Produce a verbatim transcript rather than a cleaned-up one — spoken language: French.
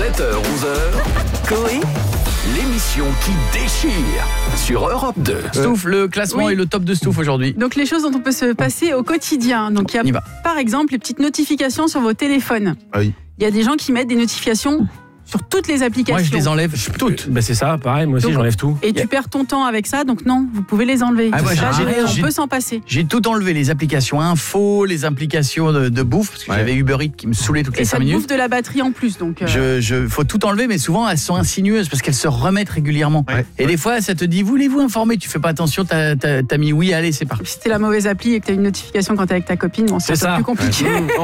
sept heures onze heures, Coé, l'émission qui déchire sur Europe deux. Stouff, le classement Oui. et le top de Stouff aujourd'hui. Donc les choses dont on peut se passer au quotidien. Donc il On y y va. a par exemple les petites notifications sur vos téléphones. Ah oui. Il y a des gens qui mettent des notifications sur toutes les applications. Moi, je les enlève toutes. Bah c'est ça, pareil, moi aussi Donc, j'enlève tout. Et tu perds ton temps avec ça, donc non, vous pouvez les enlever. Ah, moi, Ça, j'ai- j'ai- on j'ai- peut s'en passer. J'ai tout enlevé, les applications info, les applications de, de bouffe, parce que Ouais. j'avais Uber Eats qui me saoulait toutes Et les ça cinq te minutes. bouffe de la batterie en plus. Donc, euh, Je, je, faut tout enlever, mais souvent elles sont insinueuses parce qu'elles se remettent régulièrement. Ouais. Et des fois, ça te dit, voulez-vous informer? Tu fais pas attention, t'as, t'as, t'as mis oui, allez, c'est parti. si c'était la mauvaise appli et que tu as une notification quand tu es avec ta copine, bon, c'est C'est un peu ça. plus compliqué. Ouais.